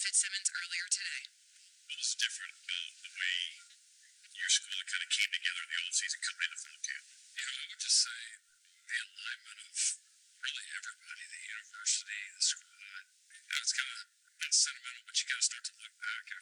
Fitzsimmons earlier today. What was different about the way your school kind of came together in the old season coming into fall camp? I would just say the alignment of really everybody, the university, the school. It's kind of not sentimental, but you got to start to look back